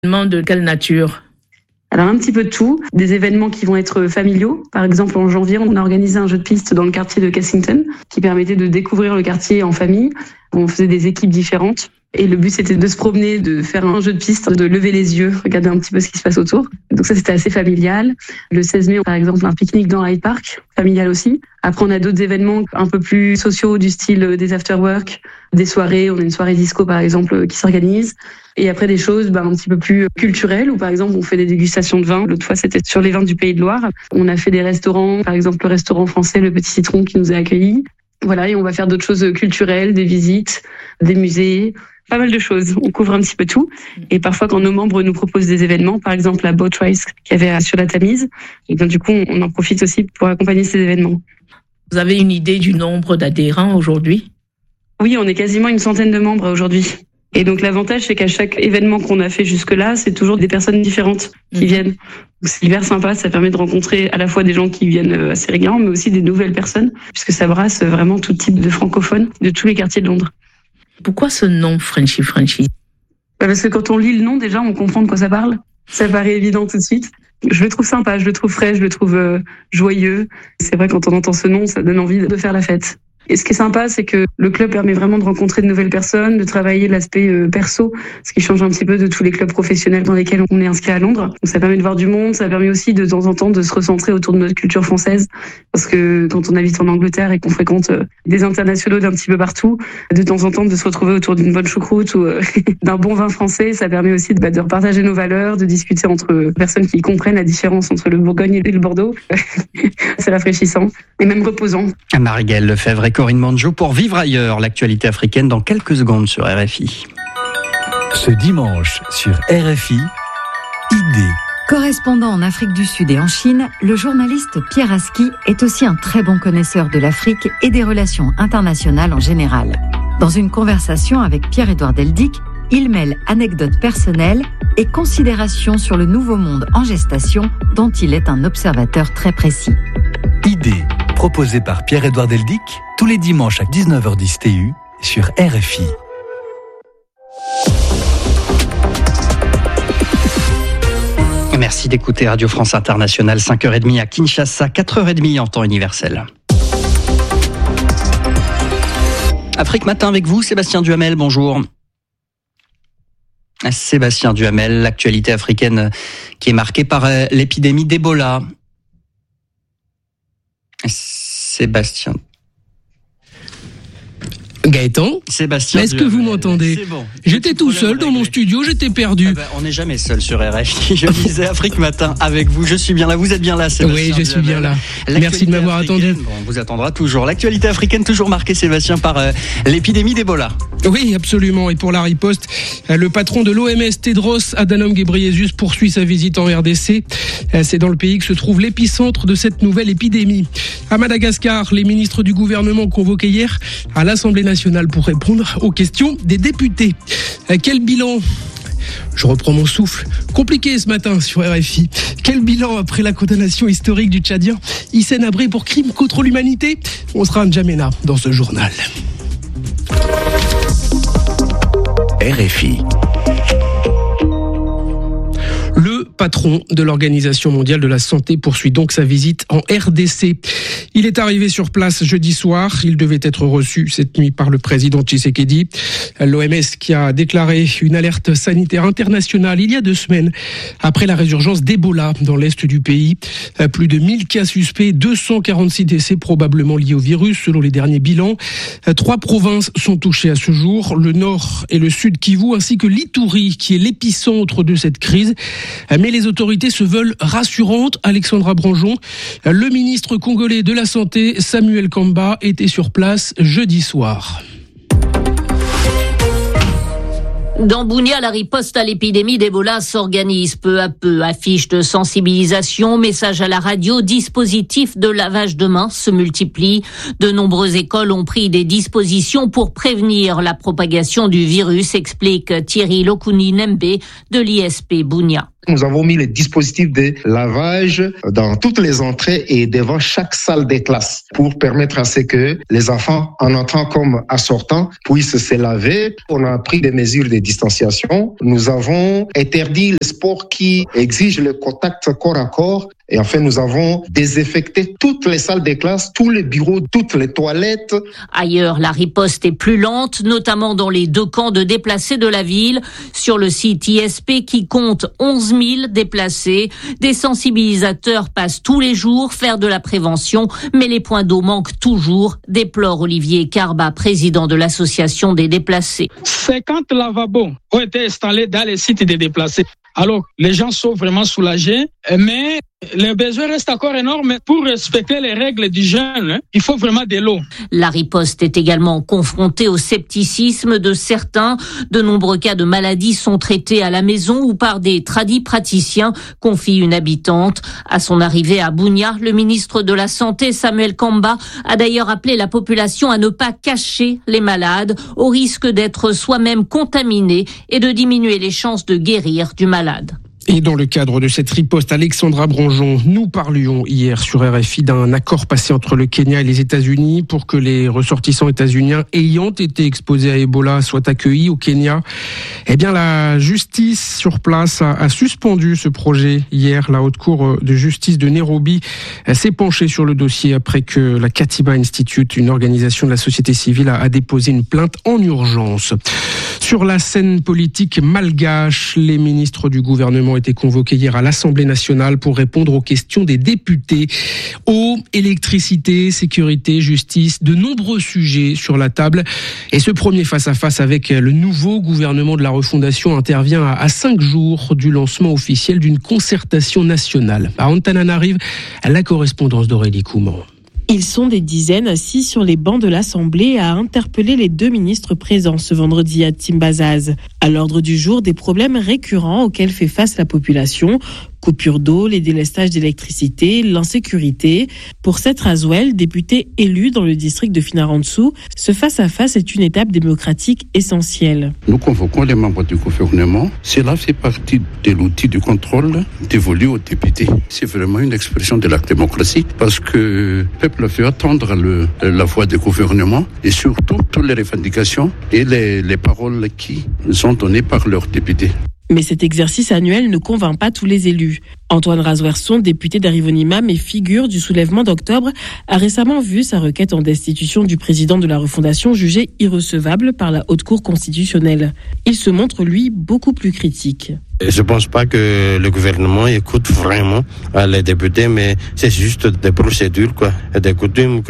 De quelle nature ? Alors un petit peu de tout, des événements qui vont être familiaux. Par exemple, en janvier, on a organisé un jeu de piste dans le quartier de Kensington qui permettait de découvrir le quartier en famille. On faisait des équipes différentes. Et le but, c'était de se promener, de faire un jeu de piste, de lever les yeux, regarder un petit peu ce qui se passe autour. Donc ça, c'était assez familial. Le 16 mai, par exemple, un pique-nique dans Hyde Park, familial aussi. Après, on a d'autres événements un peu plus sociaux, du style des after-work, des soirées. On a une soirée disco, par exemple, qui s'organise. Et après, des choses un petit peu plus culturelles, où par exemple, on fait des dégustations de vin. L'autre fois, c'était sur les vins du Pays de Loire. On a fait des restaurants, par exemple, le restaurant français Le Petit Citron qui nous a accueillis. Voilà, et on va faire d'autres choses culturelles, des visites, des musées, pas mal de choses. On couvre un petit peu tout. Et parfois, quand nos membres nous proposent des événements, par exemple la Boat Race qu'il y avait sur la Tamise, et bien du coup, on en profite aussi pour accompagner ces événements. Vous avez une idée du nombre d'adhérents aujourd'hui ? Oui, on est quasiment une centaine de membres aujourd'hui. Et donc l'avantage, c'est qu'à chaque événement qu'on a fait jusque-là, c'est toujours des personnes différentes qui viennent. Donc c'est hyper sympa, ça permet de rencontrer à la fois des gens qui viennent assez régulièrement, mais aussi des nouvelles personnes, puisque ça brasse vraiment tout type de francophones de tous les quartiers de Londres. Pourquoi ce nom Frenchy Frenchy ? Parce que quand on lit le nom, déjà, on comprend de quoi ça parle. Ça paraît évident tout de suite. Je le trouve sympa, je le trouve frais, je le trouve joyeux. C'est vrai, quand on entend ce nom, ça donne envie de faire la fête. Et ce qui est sympa, c'est que le club permet vraiment de rencontrer de nouvelles personnes, de travailler l'aspect perso, ce qui change un petit peu de tous les clubs professionnels dans lesquels on est inscrit à Londres. Donc ça permet de voir du monde, ça permet aussi de temps en temps de se recentrer autour de notre culture française. Parce que quand on habite en Angleterre et qu'on fréquente des internationaux d'un petit peu partout, de temps en temps de se retrouver autour d'une bonne choucroute ou d'un bon vin français, ça permet aussi de repartager nos valeurs, de discuter entre personnes qui comprennent la différence entre le Bourgogne et le Bordeaux. C'est rafraîchissant et même reposant. Marie-Gaëlle Lefebvre et Corinne Manjo pour Vivre ailleurs, l'actualité africaine dans quelques secondes sur RFI. Ce dimanche sur RFI, Idée. Correspondant en Afrique du Sud et en Chine, le journaliste Pierre Aski est aussi un très bon connaisseur de l'Afrique et des relations internationales en général. Dans une conversation avec Pierre-Édouard Deldic, il mêle anecdotes personnelles et considérations sur le nouveau monde en gestation dont il est un observateur très précis. Idée, proposée par Pierre-Édouard Deldic, tous les dimanches à 19h10 TU sur RFI. Merci d'écouter Radio France Internationale, 5h30 à Kinshasa, 4h30 en temps universel. Afrique Matin avec vous, Sébastien Duhamel, bonjour. Sébastien Duhamel, l'actualité africaine qui est marquée par l'épidémie d'Ebola. Sébastien. Gaëtan, Sébastien, est-ce que vous m'entendez ? C'est bon. J'étais tout seul dans mon studio, j'étais perdu. On n'est jamais seul sur RFI. Je disais Afrique Matin avec vous. Je suis bien là. Vous êtes bien là, Sébastien. Oui, je suis bien là. Merci de m'avoir attendu. On vous attendra toujours. L'actualité africaine toujours marquée, Sébastien, par l'épidémie d'Ebola. Oui, absolument. Et pour la riposte, le patron de l'OMS, Tedros Adhanom Ghebreyesus, poursuit sa visite en RDC. C'est dans le pays que se trouve l'épicentre de cette nouvelle épidémie. À Madagascar, les ministres du gouvernement convoqués hier à l'Assemblée nationale pour répondre aux questions des députés. Quel bilan ? Je reprends mon souffle. Compliqué ce matin sur RFI. Quel bilan après la condamnation historique du Tchadien Hissène Habré pour crime contre l'humanité ? On sera à N'Djamena dans ce journal. RFI. Le patron de l'Organisation mondiale de la santé poursuit donc sa visite en RDC. Il est arrivé sur place jeudi soir. Il devait être reçu cette nuit par le président Tshisekedi. L'OMS qui a déclaré une alerte sanitaire internationale il y a 2 semaines après la résurgence d'Ebola dans l'est du pays. Plus de 1000 cas suspects, 246 décès probablement liés au virus selon les derniers bilans. 3 provinces sont touchées à ce jour, le nord et le sud Kivu ainsi que l'Ituri qui est l'épicentre de cette crise. Mais les autorités se veulent rassurantes. Alexandra Branjon, le ministre congolais de la Santé, Samuel Kamba, était sur place jeudi soir. Dans Bunia, la riposte à l'épidémie d'Ebola s'organise peu à peu. Affiches de sensibilisation, messages à la radio, dispositifs de lavage de mains se multiplient. De nombreuses écoles ont pris des dispositions pour prévenir la propagation du virus, explique Thierry Lokuni Nembe de l'ISP Bunia. Nous avons mis les dispositifs de lavage dans toutes les entrées et devant chaque salle des classes pour permettre à ce que les enfants, en entrant comme en sortant, puissent se laver. On a pris des mesures de distanciation. Nous avons interdit le sport qui exige le contact corps à corps. Et enfin, nous avons désinfecté toutes les salles des classes, tous les bureaux, toutes les toilettes. Ailleurs, la riposte est plus lente, notamment dans les 2 camps de déplacés de la ville. Sur le site ISP qui compte 11 000 déplacés, des sensibilisateurs passent tous les jours faire de la prévention, mais les points d'eau manquent toujours, déplore Olivier Carba, président de l'association des déplacés. 50 lavabos ont été installés dans les sites des déplacés. Alors, les gens sont vraiment soulagés, mais les besoins restent encore énormes. Pour respecter les règles d'hygiène, il faut vraiment de l'eau. La riposte est également confrontée au scepticisme de certains. De nombreux cas de maladies sont traités à la maison ou par des tradipraticiens, confie une habitante. À son arrivée à Bunia, le ministre de la Santé, Samuel Kamba, a d'ailleurs appelé la population à ne pas cacher les malades, au risque d'être soi-même contaminé et de diminuer les chances de guérir du malade. Et dans le cadre de cette riposte, Alexandra Bronjon, nous parlions hier sur RFI d'un accord passé entre le Kenya et les États-Unis pour que les ressortissants états-uniens ayant été exposés à Ebola soient accueillis au Kenya. Eh bien, la justice sur place a suspendu ce projet hier. La Haute Cour de justice de Nairobi s'est penchée sur le dossier après que la Katiba Institute, une organisation de la société civile, a déposé une plainte en urgence. Sur la scène politique malgache, les ministres du gouvernement été convoqués hier à l'Assemblée nationale pour répondre aux questions des députés. Eau, électricité, sécurité, justice, de nombreux sujets sur la table. Et ce premier face-à-face avec le nouveau gouvernement de la refondation intervient à 5 jours du lancement officiel d'une concertation nationale. À Antananarive, la correspondance d'Aurélie Couman. Ils sont des dizaines assis sur les bancs de l'Assemblée à interpeller les 2 ministres présents ce vendredi à Timbazaz. À l'ordre du jour, des problèmes récurrents auxquels fait face la population. Coupure d'eau, les délestages d'électricité, l'insécurité. Pour Seth Raswell, député élu dans le district de Finarantsou, ce face-à-face est une étape démocratique essentielle. Nous convoquons les membres du gouvernement. Cela fait partie de l'outil de contrôle dévolu aux députés. C'est vraiment une expression de la démocratie parce que le peuple veut attendre la voix du gouvernement et surtout toutes les revendications et les paroles qui sont données par leurs députés. Mais cet exercice annuel ne convainc pas tous les élus. Antoine Razwerson, député d'Arivonimam et figure du soulèvement d'octobre, a récemment vu sa requête en destitution du président de la refondation jugée irrecevable par la Haute Cour constitutionnelle. Il se montre, lui, beaucoup plus critique. Je ne pense pas que le gouvernement écoute vraiment les députés, mais c'est juste des procédures, des coutumes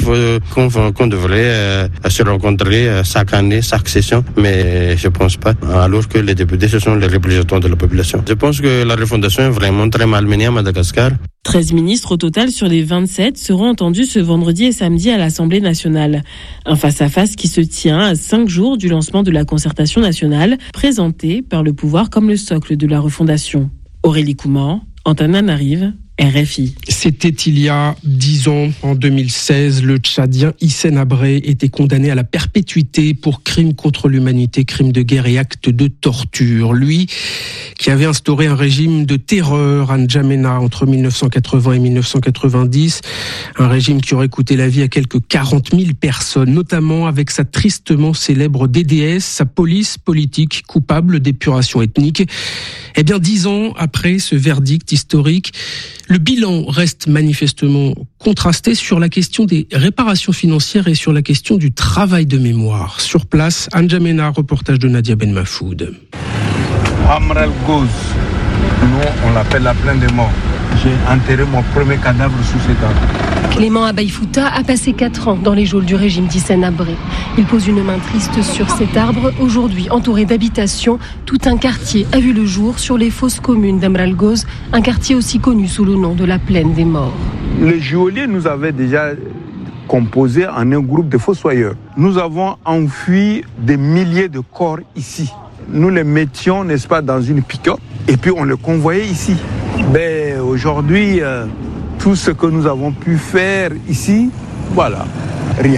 qu'on devrait se rencontrer chaque année, chaque session, mais je ne pense pas, alors que les députés, ce sont les représentants de la population. Je pense que la refondation est vraiment très malmenée à Madagascar. 13 ministres au total sur les 27 seront entendus ce vendredi et samedi à l'Assemblée nationale. Un face-à-face qui se tient à 5 jours du lancement de la concertation nationale, présenté par le pouvoir comme le socle de la refondation. Aurélie Couman, Antananarive, RFI. C'était il y a 10 ans, en 2016, le Tchadien Hissène Habré était condamné à la perpétuité pour crimes contre l'humanité, crimes de guerre et actes de torture. Lui, qui avait instauré un régime de terreur à N'Djamena entre 1980 et 1990, un régime qui aurait coûté la vie à quelques 40 000 personnes, notamment avec sa tristement célèbre DDS, sa police politique coupable d'épuration ethnique. Eh bien, 10 ans après ce verdict historique, le bilan reste manifestement contrasté sur la question des réparations financières et sur la question du travail de mémoire. Sur place, à N'Djamena, reportage de Nadia Ben Mafoud. Amral Goz, nous on l'appelle la plaine des morts. J'ai enterré mon premier cadavre sous cet arbre. Clément Abaïfouta a passé 4 ans dans les geôles du régime d'Hissène Habré. Il pose une main triste sur cet arbre, aujourd'hui entouré d'habitations. Tout un quartier a vu le jour sur les fosses communes d'Amral Goz, un quartier aussi connu sous le nom de la plaine des morts. Les geôliers nous avaient déjà composé en un groupe de fossoyeurs. Nous avons enfui des milliers de corps ici. Nous les mettions, n'est-ce pas, dans une pick-up et puis on les convoyait ici. Mais aujourd'hui, tout ce que nous avons pu faire ici, voilà, rien.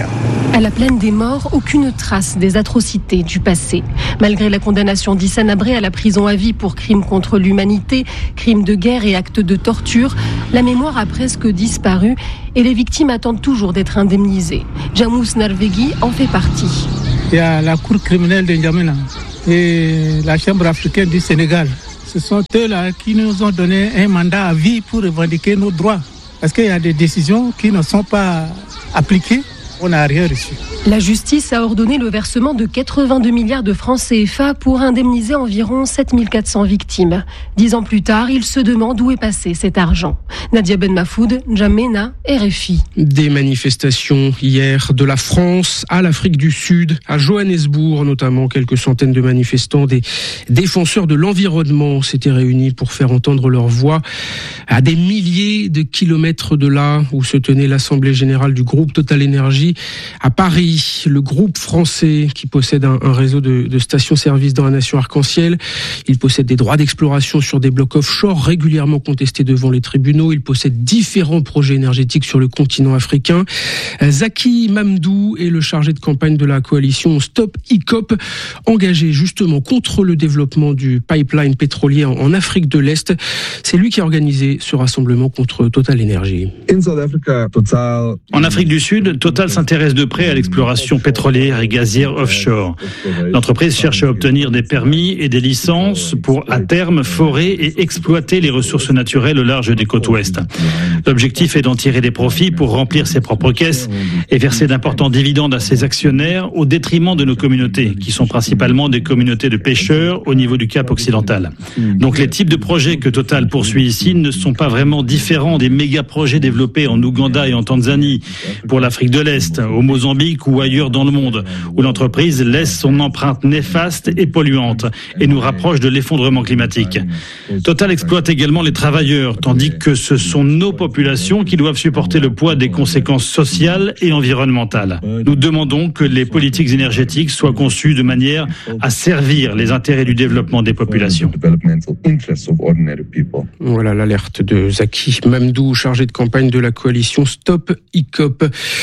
À la plaine des morts, aucune trace des atrocités du passé. Malgré la condamnation d'Hissène Habré à la prison à vie pour crimes contre l'humanité, crimes de guerre et actes de torture, la mémoire a presque disparu et les victimes attendent toujours d'être indemnisées. Jamous Narvegui en fait partie. Il y a la cour criminelle de N'Djamena et la Chambre africaine du Sénégal. Ce sont eux-là qui nous ont donné un mandat à vie pour revendiquer nos droits. Parce qu'il y a des décisions qui ne sont pas appliquées. On n'a rien reçu. La justice a ordonné le versement de 82 milliards de francs CFA pour indemniser environ 7400 victimes. 10 ans plus tard, il se demande où est passé cet argent. Nadia Ben Mafoud, N'Djamena, RFI. Des manifestations hier de la France à l'Afrique du Sud, à Johannesburg notamment. Quelques centaines de manifestants, des défenseurs de l'environnement s'étaient réunis pour faire entendre leur voix à des milliers de kilomètres de là où se tenait l'Assemblée générale du groupe Total Énergie à Paris. Le groupe français qui possède un réseau de stations-service dans la nation arc-en-ciel. Il possède des droits d'exploration sur des blocs offshore régulièrement contestés devant les tribunaux. Il possède différents projets énergétiques sur le continent africain. Zaki Mamdou est le chargé de campagne de la coalition Stop ICOP, engagé justement contre le développement du pipeline pétrolier en Afrique de l'Est. C'est lui qui a organisé ce rassemblement contre Total Energy. En Afrique du Sud, Total s'intéresse de près à l'exploration pétrolière et gazière offshore. L'entreprise cherche à obtenir des permis et des licences pour, à terme, forer et exploiter les ressources naturelles au large des côtes ouest. L'objectif est d'en tirer des profits pour remplir ses propres caisses et verser d'importants dividendes à ses actionnaires au détriment de nos communautés, qui sont principalement des communautés de pêcheurs au niveau du Cap occidental. Donc les types de projets que Total poursuit ici ne sont pas vraiment différents des méga-projets développés en Ouganda et en Tanzanie, pour l'Afrique de l'Est, au Mozambique ou ailleurs dans le monde, où l'entreprise laisse son empreinte néfaste et polluante et nous rapproche de l'effondrement climatique. Total exploite également les travailleurs, tandis que ce sont nos populations qui doivent supporter le poids des conséquences sociales et environnementales. Nous demandons que les politiques énergétiques soient conçues de manière à servir les intérêts du développement des populations. Voilà l'alerte de Zaki Mamdou, chargé de campagne de la coalition Stop ICOP.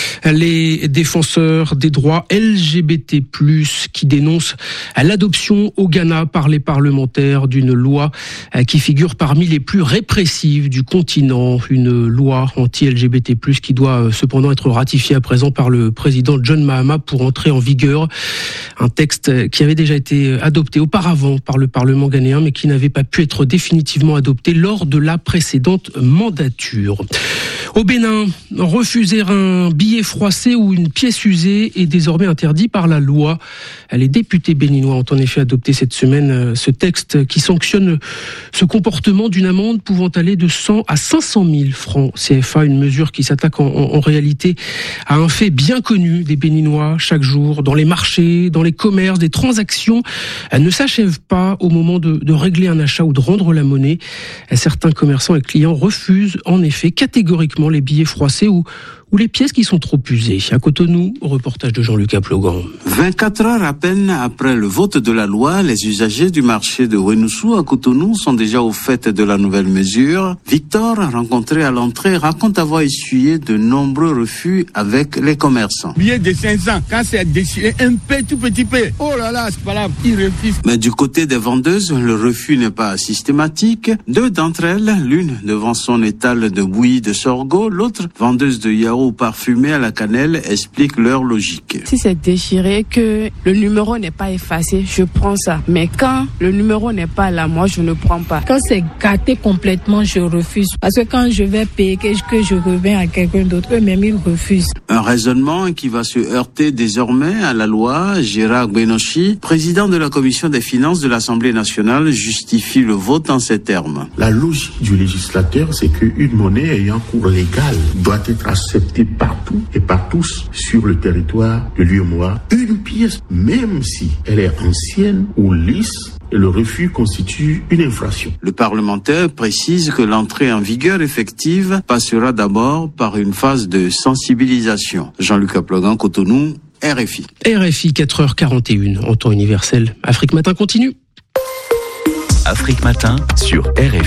Les défenseurs des droits LGBT+, qui dénoncent l'adoption au Ghana par les parlementaires d'une loi qui figure parmi les plus répressives du continent. Une loi anti-LGBT+, qui doit cependant être ratifiée à présent par le président John Mahama pour entrer en vigueur. Un texte qui avait déjà été adopté auparavant par le Parlement ghanéen, mais qui n'avait pas pu être définitivement adopté lors de la précédente mandature. Au Bénin, refuser un billet froissé ou une pièce usée est désormais interdit par la loi. Les députés béninois ont en effet adopté cette semaine ce texte qui sanctionne ce comportement d'une amende pouvant aller de 100 à 500 000 francs CFA, une mesure qui s'attaque en réalité à un fait bien connu des Béninois chaque jour. Dans les marchés, dans les commerces, des transactions ne s'achèvent pas au moment de régler un achat ou de rendre la monnaie. Certains commerçants et clients refusent en effet catégoriquement les billets froissés ou les pièces qui sont trop usées. À Cotonou, reportage de Jean-Luc Plogan. 24 heures à peine après le vote de la loi, les usagers du marché de Wenoussou à Cotonou sont déjà au fait de la nouvelle mesure. Victor, rencontré à l'entrée, raconte avoir essuyé de nombreux refus avec les commerçants. Billet de 500, quand c'est déchiré un peu, tout petit peu. Oh là là, c'est pas là, ils refusent. Mais du côté des vendeuses, le refus n'est pas systématique. Deux d'entre elles, l'une devant son étal de bouillie de sorgho, l'autre vendeuse de yaourt parfumé à la cannelle, explique leur logique. Si c'est déchiré, que le numéro n'est pas effacé, je prends ça. Mais quand le numéro n'est pas là, moi je ne prends pas. Quand c'est gâté complètement, je refuse. Parce que quand je vais payer, que je reviens à quelqu'un d'autre, eux-mêmes ils refusent. Un raisonnement qui va se heurter désormais à la loi. Gérard Benochi, président de la commission des finances de l'Assemblée nationale, justifie le vote en ces termes. La logique du législateur, c'est qu'une monnaie ayant cours légal doit être acceptée partout et par tous sur le territoire de l'UEMOA. Une pièce, même si elle est ancienne ou lisse, le refus constitue une infraction. Le parlementaire précise que l'entrée en vigueur effective passera d'abord par une phase de sensibilisation. Jean-Luc Plogan, Cotonou, RFI. RFI 4h41 en temps universel. Afrique Matin continue. Afrique Matin sur RFI.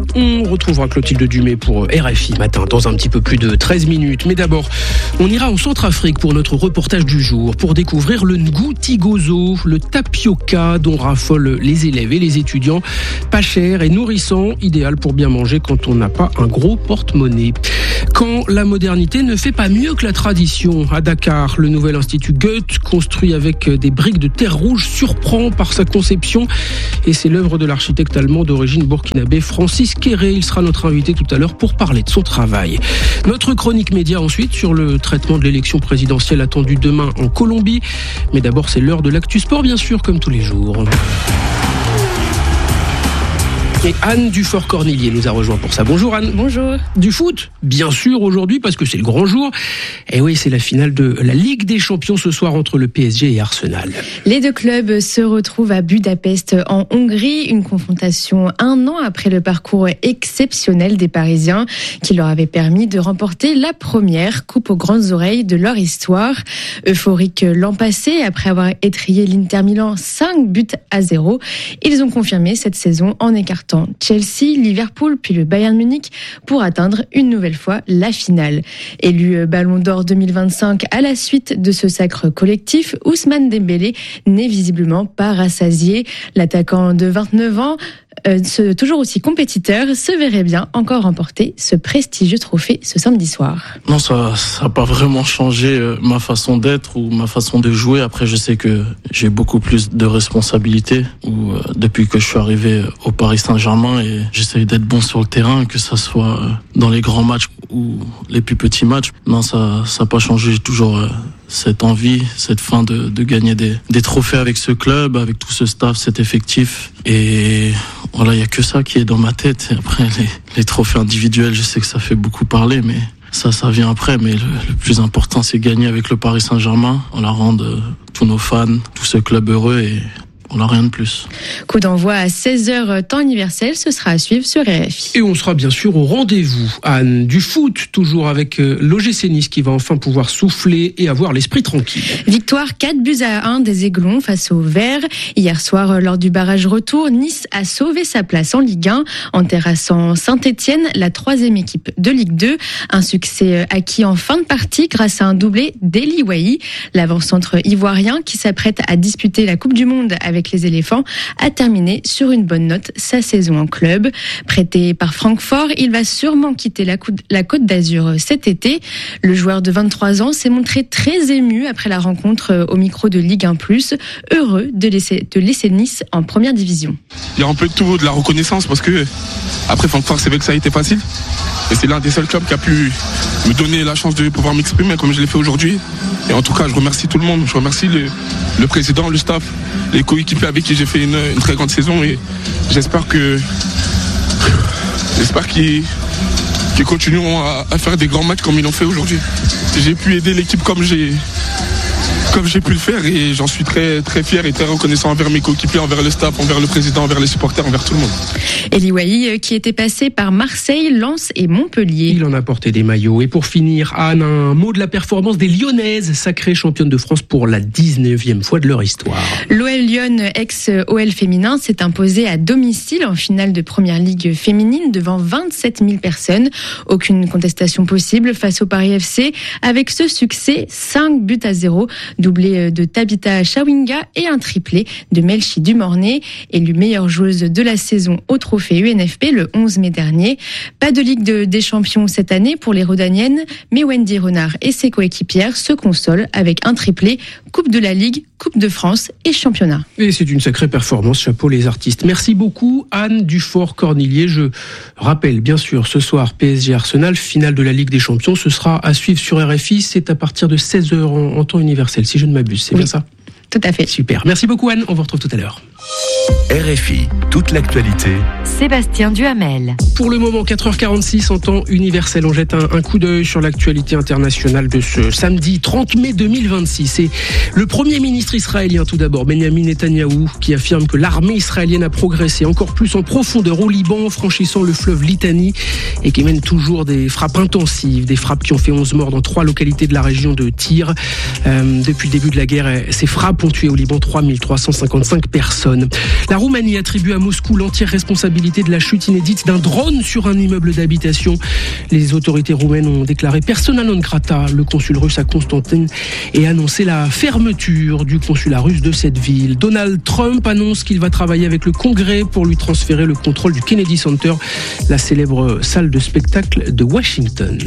On retrouvera Clotilde Dumais pour RFI Matin dans un petit peu plus de 13 minutes. Mais d'abord, on ira en Centrafrique pour notre reportage du jour, pour découvrir le Ngouti-Gozo, le tapioca dont raffolent les élèves et les étudiants. Pas cher et nourrissant, idéal pour bien manger quand on n'a pas un gros porte-monnaie. Quand la modernité ne fait pas mieux que la tradition. À Dakar, le nouvel institut Goethe, construit avec des briques de terre rouge, surprend par sa conception. Et c'est l'œuvre de l'architecte allemand d'origine burkinabé Francis Kéré. Il sera notre invité tout à l'heure pour parler de son travail. Notre chronique média ensuite sur le traitement de l'élection présidentielle attendue demain en Colombie. Mais d'abord, c'est l'heure de l'actu sport, bien sûr, comme tous les jours. Et Anne Dufort-Cornillier nous a rejoint pour ça. Bonjour Anne. Bonjour. Du foot, bien sûr, aujourd'hui, parce que c'est le grand jour. Et oui, c'est la finale de la Ligue des Champions ce soir entre le PSG et Arsenal. Les deux clubs se retrouvent à Budapest, en Hongrie. Une confrontation 1 an après le parcours exceptionnel des Parisiens, qui leur avait permis de remporter la première coupe aux grandes oreilles de leur histoire. Euphorique l'an passé, après avoir étrillé l'Inter Milan 5-0, ils ont confirmé cette saison en écartant Chelsea, Liverpool puis le Bayern Munich pour atteindre une nouvelle fois la finale. Élu Ballon d'Or 2025 à la suite de ce sacre collectif, Ousmane Dembélé n'est visiblement pas rassasié. L'attaquant de 29 ans, toujours aussi compétiteur, se verrait bien encore remporter ce prestigieux trophée ce samedi soir. Non, ça n'a pas vraiment changé ma façon d'être ou ma façon de jouer. Après, je sais que j'ai beaucoup plus de responsabilités depuis que je suis arrivé au Paris Saint-Germain, et j'essaye d'être bon sur le terrain, que ça soit dans les grands matchs ou les plus petits matchs. Non, ça n'a pas changé. J'ai toujours cette envie, cette faim de gagner des trophées avec ce club, avec tout ce staff, cet effectif. Et voilà, il n'y a que ça qui est dans ma tête. Et après, les trophées individuels, je sais que ça fait beaucoup parler, mais ça vient après. Mais le plus important, c'est gagner avec le Paris Saint-Germain. On la rende tous nos fans, tout ce club heureux, et on n'a rien de plus. Coup d'envoi à 16h temps universel, ce sera à suivre sur RFI. Et on sera bien sûr au rendez-vous, Anne, du foot, toujours avec l'OGC Nice qui va enfin pouvoir souffler et avoir l'esprit tranquille. Victoire 4-1 des Aiglons face aux Verts. Hier soir, lors du barrage retour, Nice a sauvé sa place en Ligue 1 en terrassant Saint-Etienne, la 3e équipe de Ligue 2. Un succès acquis en fin de partie grâce à un doublé d'Eli Wahi. L'avant-centre ivoirien qui s'apprête à disputer la Coupe du Monde avec les éléphants a terminé sur une bonne note sa saison en club. Prêté par Francfort, il va sûrement quitter la Côte d'Azur cet été. Le joueur de 23 ans s'est montré très ému après la rencontre au micro de Ligue 1+, heureux de laisser Nice en première division. Il y a un peu de tout, de la reconnaissance, parce que après Francfort, c'est vrai que ça a été facile. Et c'est l'un des seuls clubs qui a pu me donner la chance de pouvoir m'exprimer comme je l'ai fait aujourd'hui. Et en tout cas, je remercie tout le monde. Je remercie le président, le staff, les coéquipiers avec qui j'ai fait une très grande saison. Et j'espère qu'ils continueront à faire des grands matchs comme ils l'ont fait aujourd'hui. J'ai pu aider l'équipe comme j'ai pu le faire, et j'en suis très, très fier et très reconnaissant envers mes coéquipiers, envers le staff, envers le président, envers les supporters, envers tout le monde. Eli Wahi qui était passé par Marseille, Lens et Montpellier. Il en a porté des maillots. Et pour finir, Anne, un mot de la performance des Lyonnaises, sacrées championnes de France pour la 19e fois de leur histoire. L'OL Lyon, ex-OL féminin, s'est imposé à domicile en finale de Première Ligue féminine devant 27 000 personnes. Aucune contestation possible face au Paris FC avec ce succès 5-0, doublé de Tabitha Chawinga et un triplé de Melchi Dumornay, élue meilleure joueuse de la saison au trophée UNFP le 11 mai dernier. Pas de Ligue des Champions cette année pour les Rodaniennes, mais Wendy Renard et ses coéquipières se consolent avec un triplé, Coupe de la Ligue, Coupe de France et Championnat. Et c'est une sacrée performance, chapeau les artistes. Merci beaucoup Anne Dufort-Cornillier. Je rappelle bien sûr ce soir PSG Arsenal, finale de la Ligue des Champions, ce sera à suivre sur RFI, c'est à partir de 16h en temps universel, si je ne m'abuse, c'est bien ça ? Tout à fait. Super, merci beaucoup Anne, on vous retrouve tout à l'heure. RFI, toute l'actualité. Sébastien Duhamel. Pour le moment, 4h46 en temps universel. On jette un coup d'œil sur l'actualité internationale de ce samedi 30 mai 2026. Et le Premier ministre israélien, tout d'abord, Benjamin Netanyahou, qui affirme que l'armée israélienne a progressé encore plus en profondeur au Liban, en franchissant le fleuve Litani, et qui mène toujours des frappes intensives, des frappes qui ont fait 11 morts dans 3 localités de la région de Tyr. Depuis le début de la guerre, ces frappes ont tué au Liban 3355 personnes. Washington. La Roumanie attribue à Moscou l'entière responsabilité de la chute inédite d'un drone sur un immeuble d'habitation. Les autorités roumaines ont déclaré persona non grata le consul russe à Constantine et annoncé la fermeture du consulat russe de cette ville. Donald Trump annonce qu'il va travailler avec le Congrès pour lui transférer le contrôle du Kennedy Center, la célèbre salle de spectacle de Washington.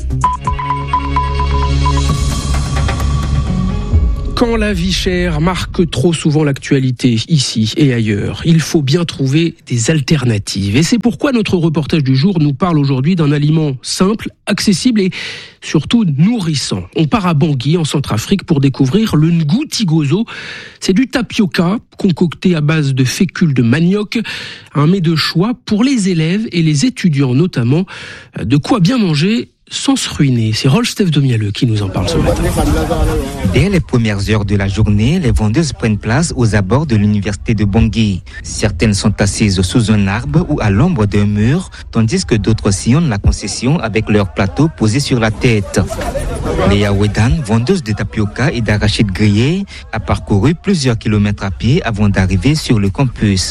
Quand la vie chère marque trop souvent l'actualité, ici et ailleurs, il faut bien trouver des alternatives. Et c'est pourquoi notre reportage du jour nous parle aujourd'hui d'un aliment simple, accessible et surtout nourrissant. On part à Bangui, en Centrafrique, pour découvrir le ngouti gozo. C'est du tapioca concocté à base de fécule de manioc, un mets de choix pour les élèves et les étudiants notamment. De quoi bien manger sans se ruiner. C'est Rolf-Steph Domialeux qui nous en parle ce matin. Dès les premières heures de la journée, les vendeuses prennent place aux abords de l'université de Bangui. Certaines sont assises sous un arbre ou à l'ombre d'un mur, tandis que d'autres sillonnent la concession avec leur plateau posé sur la tête. Léa Wedan, vendeuse de tapioca et d'arachides grillés, a parcouru plusieurs kilomètres à pied avant d'arriver sur le campus.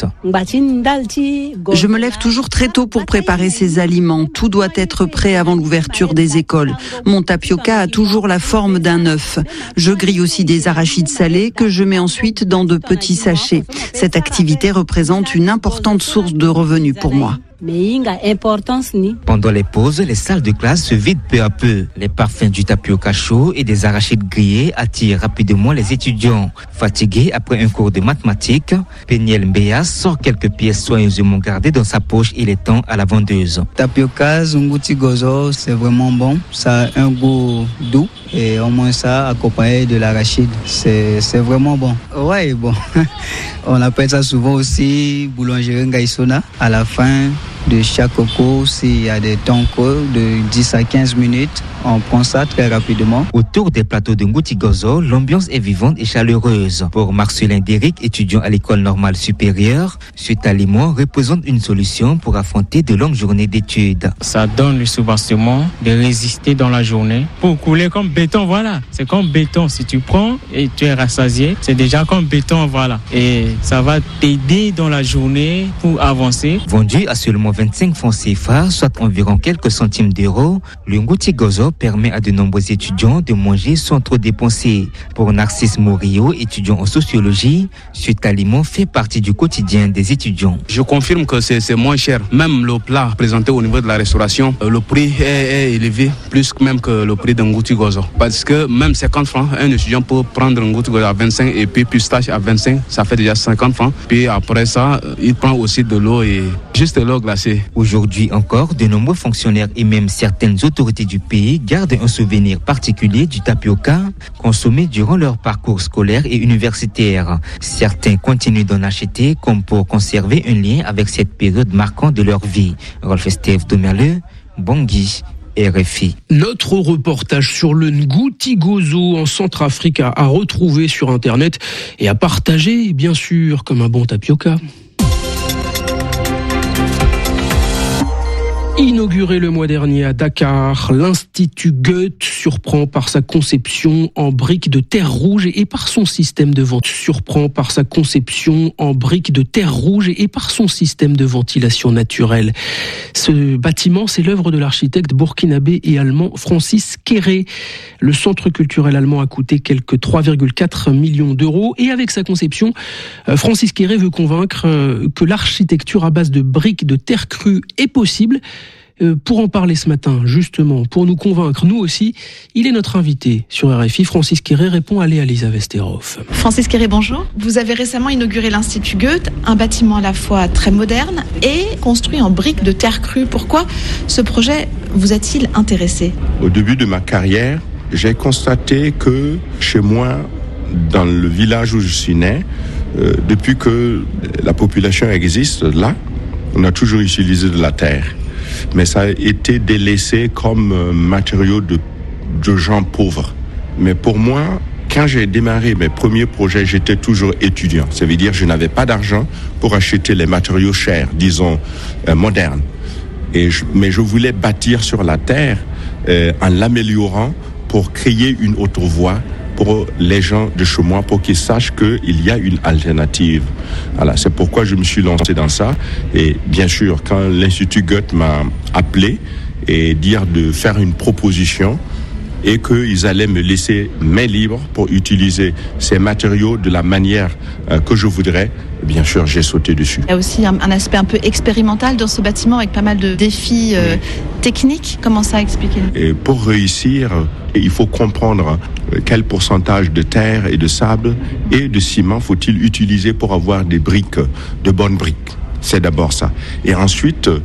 Je me lève toujours très tôt pour préparer ces aliments. Tout doit être prêt avant l'ouverture des écoles. Mon tapioca a toujours la forme d'un œuf. Je grille aussi des arachides salés que je mets ensuite dans de petits sachets. Cette activité représente une importante source de revenus pour moi. Pendant les pauses, les salles de classe se vident peu à peu. Les parfums du tapioca chaud et des arachides grillés attirent rapidement les étudiants. Fatigués après un cours de mathématiques, Peniel Mbea sort quelques pièces soigneusement gardées dans sa poche et les tend à la vendeuse. Tapioca, ngouti gozo, c'est vraiment bon. Ça a un goût doux et au moins ça accompagné de l'arachide. C'est vraiment bon. Ouais, bon. On appelle ça souvent aussi boulangerie Ngaïsona. À la fin de chaque cours, s'il y a des temps de 10 à 15 minutes, on prend ça très rapidement. Autour des plateaux de ngouti gozo, l'ambiance est vivante et chaleureuse. Pour Marcelin Déric, étudiant à l'école normale supérieure, cet aliment représente une solution pour affronter de longues journées d'études. Ça donne le soubassement de résister dans la journée. Pour couler comme béton, voilà. C'est comme béton. Si tu prends et tu es rassasié, c'est déjà comme béton, voilà. Et ça va t'aider dans la journée pour avancer. Vendu à seulement 25 francs CFA, soit environ quelques centimes d'euros, le ngouti gozo permet à de nombreux étudiants de manger sans trop dépenser. Pour Narcisse Morio, étudiant en sociologie, cet aliment fait partie du quotidien des étudiants. Je confirme que c'est moins cher. Même le plat présenté au niveau de la restauration, le prix est élevé, plus même que le prix d'un ngouti gozo. Parce que même 50 francs, un étudiant peut prendre un ngouti gozo à 25 et puis pistache à 25, ça fait déjà 50 francs. Puis après ça, il prend aussi de l'eau et juste de l'eau glacée. Aujourd'hui encore, de nombreux fonctionnaires et même certaines autorités du pays gardent un souvenir particulier du tapioca consommé durant leur parcours scolaire et universitaire. Certains continuent d'en acheter comme pour conserver un lien avec cette période marquante de leur vie. Rolf-Steph Domialeux, Bangui, RFI. Notre reportage sur le ngouti gozo en Centrafrique à retrouver sur Internet et à partager, bien sûr, comme un bon tapioca. Inauguré le mois dernier à Dakar, l'Institut Goethe surprend par sa conception en briques de terre rouge et par son système de ventilation naturelle. Ce bâtiment, c'est l'œuvre de l'architecte burkinabé et allemand Francis Kéré. Le centre culturel allemand a coûté quelque 3,4 millions d'euros et avec sa conception, Francis Kéré veut convaincre que l'architecture à base de briques de terre crue est possible. Pour en parler ce matin, justement, pour nous convaincre, nous aussi, il est notre invité sur RFI. Francis Kéré répond à Léa Lisa Vesterhoff. Francis Kéré, bonjour. Vous avez récemment inauguré l'Institut Goethe, un bâtiment à la fois très moderne et construit en briques de terre crue. Pourquoi ce projet vous a-t-il intéressé ? Au début de ma carrière, j'ai constaté que chez moi, dans le village où je suis né, depuis que la population existe là, on a toujours utilisé de la terre. Mais ça a été délaissé comme matériau de gens pauvres. Mais pour moi, quand j'ai démarré mes premiers projets, j'étais toujours étudiant. Ça veut dire que je n'avais pas d'argent pour acheter les matériaux chers, disons, modernes. Mais je voulais bâtir sur la terre en l'améliorant pour créer une autre voie pour les gens de chez moi, pour qu'ils sachent qu'il y a une alternative. Voilà, c'est pourquoi je me suis lancé dans ça. Et bien sûr, quand l'Institut Goethe m'a appelé et dire de faire une proposition et qu'ils allaient me laisser main libre pour utiliser ces matériaux de la manière que je voudrais, bien sûr, j'ai sauté dessus. Il y a aussi un aspect un peu expérimental dans ce bâtiment avec pas mal de défis techniques. Comment ça expliquer ? Et pour réussir, il faut comprendre quel pourcentage de terre et de sable et de ciment faut-il utiliser pour avoir des briques, de bonnes briques. C'est d'abord ça. Et ensuite,